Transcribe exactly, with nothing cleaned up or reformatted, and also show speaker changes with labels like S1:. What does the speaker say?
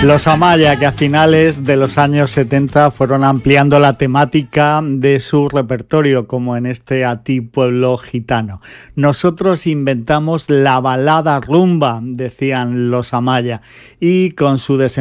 S1: Los Amaya, que a finales de los años setenta fueron ampliando la temática de su repertorio, como en este A ti pueblo gitano. Nosotros inventamos la balada rumba, decían los Amaya, y con su desempeño